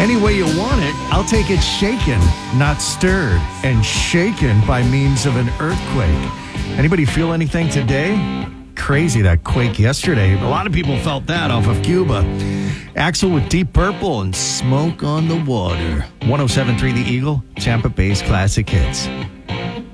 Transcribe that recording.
Any way you want it, I'll take it shaken, not stirred, and shaken by means of an earthquake. Anybody feel anything today? Crazy, that quake yesterday. A lot of people felt that off of Cuba. Axel with Deep Purple and Smoke on the Water. 107.3 The Eagle, Tampa Bay's classic hits.